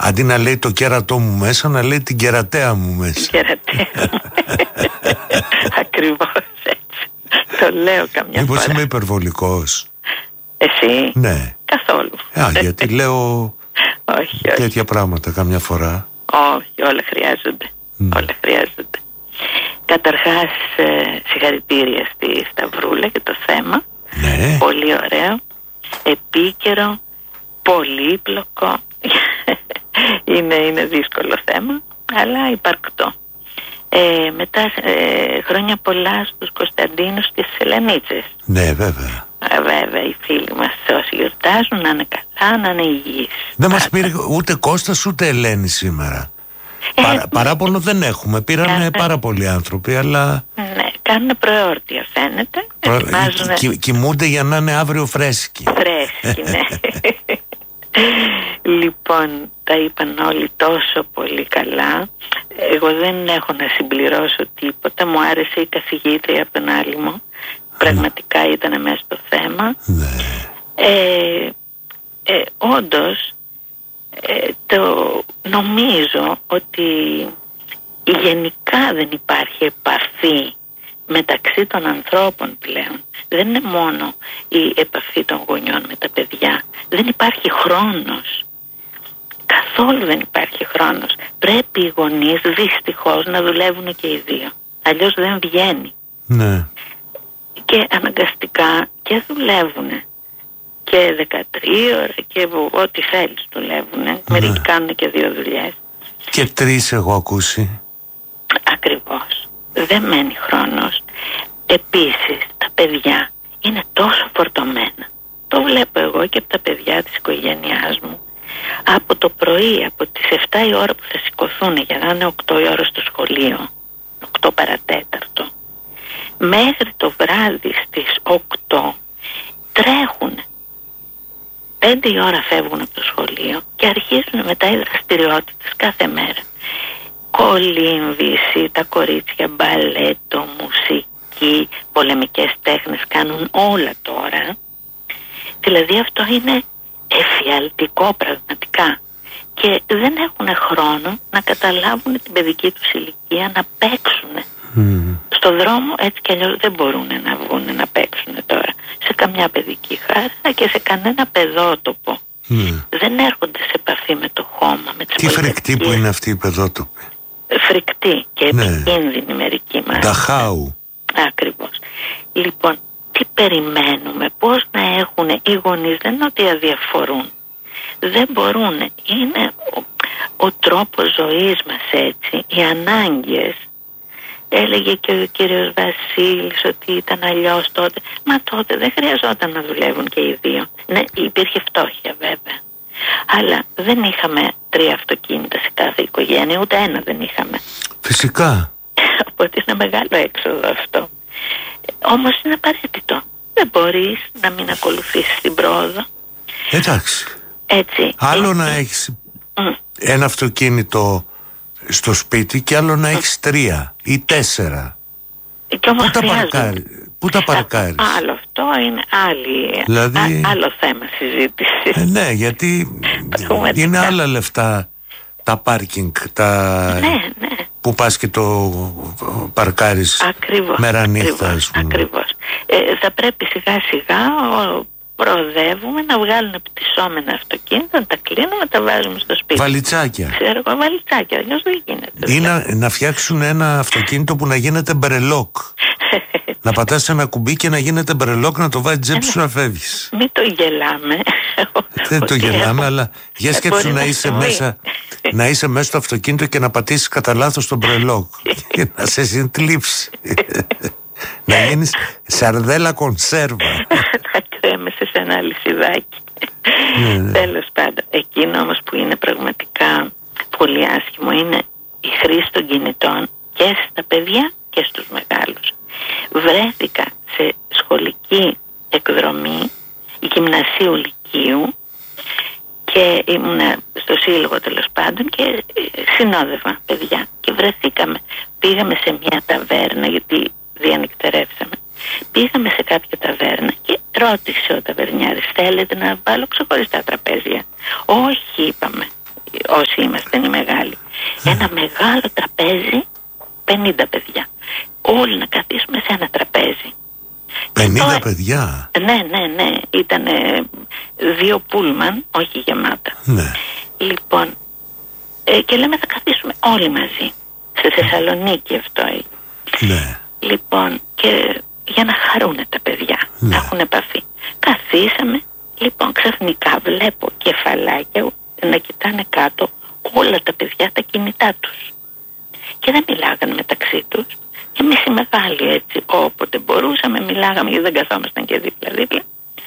Αντί να λέει το κέρατό μου μέσα, να λέει την κερατέα μου μέσα. Την κερατέα μου. Ακριβώς έτσι. Το λέω καμιά Μήπως φορά. είμαι υπερβολικός? Εσύ? Ναι. Καθόλου. Γιατί λέω όχι. τέτοια πράγματα καμιά φορά. Όχι, όλα χρειάζονται. Όλα χρειάζονται. Καταρχάς, συγχαρητήρια στη Σταυρούλα για το θέμα. Ναι. Πολύ ωραίο, επίκαιρο, πολύπλοκο. είναι δύσκολο θέμα, αλλά υπαρκτό. Μετά χρόνια πολλά στους Κωνσταντίνους και στις Ελενίτσες. Ναι, βέβαια. Βέβαια, οι φίλοι μας όσοι γιορτάζουν να είναι καλά, να είναι υγιείς. Δεν μας πήρε ούτε Κώστας ούτε Ελένη σήμερα. Παράπονο δεν έχουμε. Πήραν πάρα πολλοί άνθρωποι, αλλά... Ναι, κάνουν προεόρτια φαίνεται. Κοιμούνται για να είναι αύριο φρέσκοι. Φρέσκοι, ναι. Λοιπόν, τα είπαν όλοι τόσο πολύ καλά. Εγώ δεν έχω να συμπληρώσω τίποτα. Μου άρεσε η καθηγήτρια από τον Άλυμο. Πραγματικά ήταν μέσα στο θέμα. Ναι. Όντως, νομίζω ότι γενικά δεν υπάρχει επαφή μεταξύ των ανθρώπων πλέον. Δεν είναι μόνο η επαφή των γονιών με τα παιδιά. Δεν υπάρχει χρόνος. Καθόλου δεν υπάρχει χρόνος. Πρέπει οι γονείς δυστυχώς να δουλεύουν και οι δύο. Αλλιώς δεν βγαίνει. Ναι. Και αναγκαστικά και δουλεύουν. Και 13 ώρα και ό,τι θέλεις δουλεύουν. Ναι. Μερικοί κάνουν και 2 δουλειές. Και 3 έχω ακούσει. Ακριβώς. Δεν μένει χρόνος. Επίσης τα παιδιά είναι τόσο φορτωμένα. Το βλέπω εγώ και από τα παιδιά της οικογένειάς μου. Από το πρωί, από τις 7 η ώρα που θα σηκωθούν για να είναι 8 η ώρα στο σχολείο, 8 παρατέταρτο, μέχρι το βράδυ στις 8 τρέχουν. 5 η ώρα φεύγουν από το σχολείο και αρχίζουν μετά οι δραστηριότητες κάθε μέρα. Κολύμβηση, τα κορίτσια, μπαλέτο, μουσική, πολεμικές τέχνες, κάνουν όλα τώρα. Δηλαδή αυτό είναι εφιαλτικό πραγματικά. Και δεν έχουν χρόνο να καταλάβουν την παιδική τους ηλικία, να παίξουν. Στο δρόμο έτσι κι αλλιώς δεν μπορούν να βγουν να παίξουν τώρα. Σε καμιά παιδική χαρά και σε κανένα παιδότοπο. Δεν έρχονται σε επαφή με το χώμα. Με τις τι φρικτή που είναι αυτή η παιδότοπη. Φρικτή και επικίνδυνη μερική μας. Ταχάου. Ακριβώς. Λοιπόν, τι περιμένουμε, πώς να έχουν οι γονείς, δεν είναι ότι αδιαφορούν. Δεν μπορούν. Είναι ο τρόπος ζωής μας έτσι, οι ανάγκες. Έλεγε και ο κύριος Βασίλης ότι ήταν αλλιώς τότε. Μα τότε δεν χρειαζόταν να δουλεύουν και οι δύο. Ναι, υπήρχε φτώχεια βέβαια. Αλλά δεν είχαμε 3 αυτοκίνητα σε κάθε οικογένεια, ούτε ένα δεν είχαμε. Φυσικά. Οπότε είναι μεγάλο έξοδο αυτό. Όμως είναι απαραίτητο. Δεν μπορείς να μην ακολουθήσεις την πρόοδο. Εντάξει. Έτσι. Άλλο να έχεις ένα αυτοκίνητο στο σπίτι και άλλο να έχεις 3 ή 4. Και όμως Πού τα παρκάρεις? Άλλο αυτό είναι δηλαδή... άλλο θέμα συζήτηση. Ναι, γιατί είναι άλλα λεφτά τα πάρκινγκ, ναι. που πας και το παρκάρεις μέρα νύχτα. Ακριβώς. Θα πρέπει σιγά σιγά προοδεύουμε να βγάλουν πτυσσόμενα αυτοκίνητα, να τα κλείνουμε, να τα βάζουμε στο σπίτι. Βαλιτσάκια. Ξέρω εγώ, βαλιτσάκια, αλλιώς δεν γίνεται. Ή να φτιάξουν ένα αυτοκίνητο που να γίνεται μπρελόκ. Να πατάς ένα κουμπί και να γίνεται μπρελόκ, να το βάζεις τσέπη σου να φεύγεις. Μην το γελάμε. Δεν το γελάμε, αλλά για σκέψου να είσαι μέσα. Να είσαι μέσα στο αυτοκίνητο και να πατήσεις κατά λάθος τον μπρελόκ και να σε συντλίψει. Να γίνεις σαρδέλα κονσέρβα. Να κρέμεσαι σε ένα αλυσιδάκι. Τέλος πάντων, εκείνο όμως που είναι πραγματικά πολύ άσχημο είναι η χρήση των κινητών και στα παιδιά και στους μεγάλους. Βρέθηκα σε σχολική εκδρομή γυμνασίου λυκείου και ήμουν στο σύλλογο τέλος πάντων και συνόδευα παιδιά και πήγαμε σε μια ταβέρνα γιατί διανυκτερεύσαμε. Πήγαμε σε κάποια ταβέρνα και ρώτησε ο ταβερνιάρης, θέλετε να βάλω ξεχωριστά τραπέζια? Όχι, είπαμε, όσοι είμαστε οι μεγάλοι. Ένα μεγάλο τραπέζι, 50 παιδιά. Όλοι να καθίσουμε σε ένα τραπέζι. 50 παιδιά? Ναι. Ήταν 2 πούλμαν, όχι γεμάτα. Ναι. Λοιπόν, και λέμε θα καθίσουμε όλοι μαζί. Στη Θεσσαλονίκη αυτό έγινε. Ναι. Λοιπόν, και για να χαρούνε τα παιδιά, να έχουν επαφή. Καθίσαμε, λοιπόν, ξαφνικά βλέπω κεφαλάκια να κοιτάνε κάτω όλα τα παιδιά τα κινητά τους. Και δεν μιλάγανε μεταξύ τους. Εμείς οι μεγάλοι έτσι, όποτε μπορούσαμε, μιλάγαμε, γιατί δεν καθόμασταν και δίπλα-δίπλα.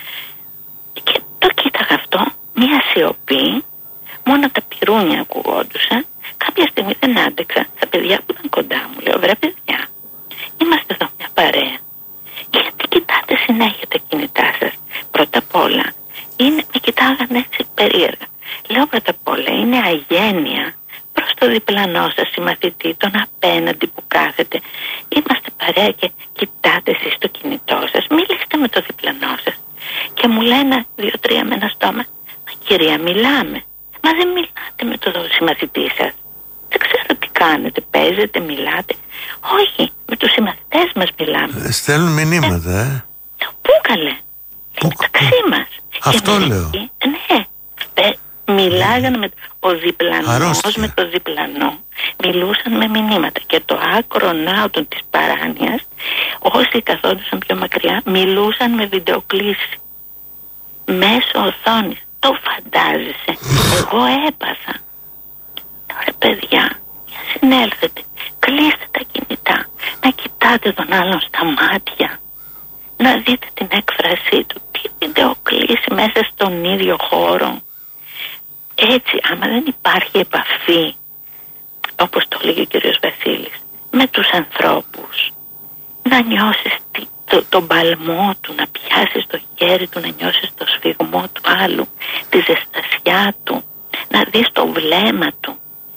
Και το κοίταγα αυτό, μια σιωπή, μόνο τα πυρούνια ακουγόντουσαν. Κάποια στιγμή δεν άντεξα. Τα παιδιά που ήταν κοντά μου, λέω, βρε παιδιά, είμαστε εδώ μια παρέα. Γιατί κοιτάτε συνέχεια τα κινητά σας? Πρώτα απ' όλα, με κοιτάγανε έτσι περίεργα. Λέω πρώτα απ' όλα, είναι αγένεια προς το διπλανό σας συμμαθητή, τον απέναντι που κάθεται. Είμαστε παρέα και κοιτάτε εσείς το κινητό σας. Μιλήστε με το διπλανό σας. Και μου λένε 2-3 με ένα στόμα, μα κυρία, μιλάμε. Μα δεν μιλάτε με το συμμαθητή σας? Δεν ξέρω τι κάνετε, παίζετε, μιλάτε? Όχι, με τους συμμαθητές μας μιλάμε. Στέλνουν μηνύματα, Πού καλέ? Μεταξύ μας. Αυτό λέω. Ναι, μιλάγανε με ο διπλανός, με το διπλανό. Μιλούσαν με μηνύματα. Και το άκρο ναύτων της παράνοιας, όσοι καθόντουσαν πιο μακριά, μιλούσαν με βιντεοκλήση μέσω οθόνης. Το φαντάζεσαι? Εγώ έπαθα. Τώρα παιδιά, για συνέλθετε, κλείστε τα κινητά, να κοιτάτε τον άλλον στα μάτια, να δείτε την έκφρασή του, τι βιντεοκλήση μέσα στον ίδιο χώρο. Έτσι, άμα δεν υπάρχει επαφή, όπως το λέγει ο κύριος Βασίλης, με τους ανθρώπους, να νιώσεις τον παλμό του, να πιάσεις το χέρι του, να νιώσεις το σφιγμό του άλλου, τη ζεστασιά του, να δεις το βλέμμα του,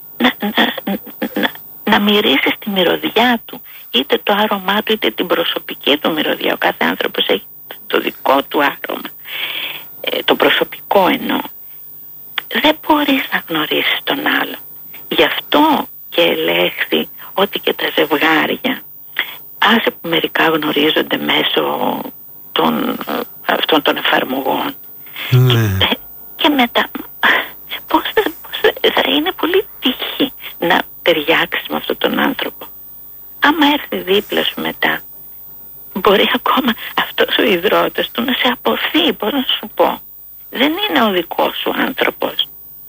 να μυρίσεις τη μυρωδιά του, είτε το άρωμά του είτε την προσωπική του μυρωδιά. Ο κάθε άνθρωπος έχει το δικό του άρωμα, το προσωπικό εννοώ. Δεν μπορείς να γνωρίσεις τον άλλο. Γι' αυτό και ελέγχθη ότι και τα ζευγάρια, άσε που μερικά γνωρίζονται μέσω αυτών των εφαρμογών, και μετά πώς θα είναι πολύ τύχη να ταιριάξεις με αυτόν τον άνθρωπο. Άμα έρθει δίπλα σου μετά, μπορεί ακόμα αυτός ο ιδρώτας του να σε αποθεί, μπορώ να σου πω. Δεν είναι ο δικός σου άνθρωπος.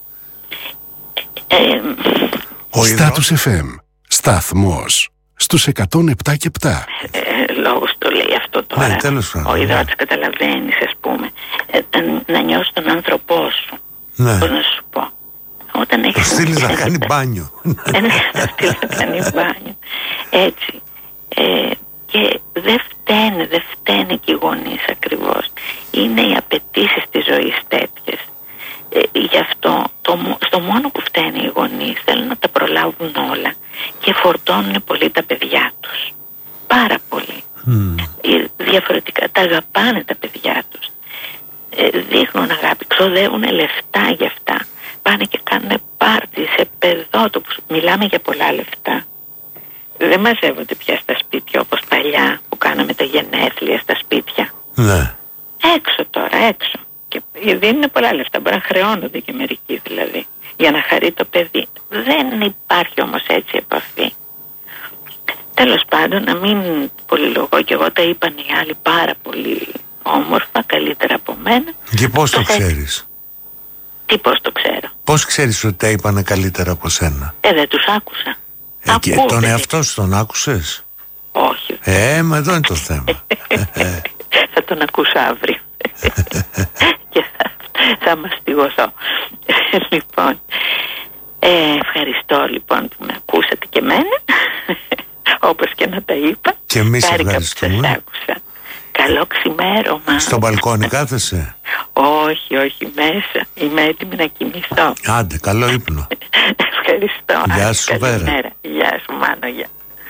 Status FM, σταθμός στους 107 και 7. Λόγος το λέει αυτό τώρα. Ναι, τέλος πάντων. Ο ιδρώτης καταλαβαίνεις, ας πούμε, να νιώσεις τον άνθρωπό σου. Ναι. Πώς να σου πω. Όταν έχεις... Το στείλεις να κάνει μπάνιο. Το στείλεις να κάνει μπάνιο. Έτσι. Και δεν φταίνε και οι γονείς ακριβώς. Είναι οι απαιτήσεις της ζωής τέτοιες. Γι' αυτό στο μόνο που φταίνε οι γονείς θέλουν να τα προλάβουν όλα και φορτώνουν πολύ τα παιδιά τους. Πάρα πολύ. Διαφορετικά τα αγαπάνε τα παιδιά τους. Δείχνουν αγάπη, ξοδεύουν λεφτά για αυτά. Πάνε και κάνουν πάρτι σε παιδότοπους. Μιλάμε για πολλά λεφτά. Δεν μαζεύονται πια στα σπίτια όπως παλιά που κάναμε τα γενέθλια στα σπίτια. Ναι. Έξω τώρα, έξω. Και δίνουν πολλά λεφτά, μπορεί να χρεώνονται και μερικοί δηλαδή, για να χαρεί το παιδί. Δεν υπάρχει όμως έτσι επαφή. Τέλος πάντων, να μην πολυλογώ, και εγώ τα είπαν οι άλλοι πάρα πολύ όμορφα, καλύτερα από μένα. Και πώς το ξέρεις? Τι πώς το ξέρω? Πώς ξέρεις ότι τα είπανε καλύτερα από σένα? Δεν τους άκουσα. Και τον εαυτό σου τον άκουσες? Όχι. Μα εδώ είναι το θέμα. Θα τον ακούσω αύριο. Και θα μαστιγωθώ. Λοιπόν, ευχαριστώ λοιπόν που με ακούσατε και εμένα, όπως και να τα είπα. Και εμείς ευχαριστούμε. Σας άκουσα. Καλό ξημέρωμα. Στο μπαλκόνι κάθεσαι? Όχι, μέσα. Είμαι έτοιμη να κοιμηθώ. Άντε, καλό ύπνο. Ευχαριστώ. Γεια σου, Βέρα. Γεια σου, Μάνο, γεια.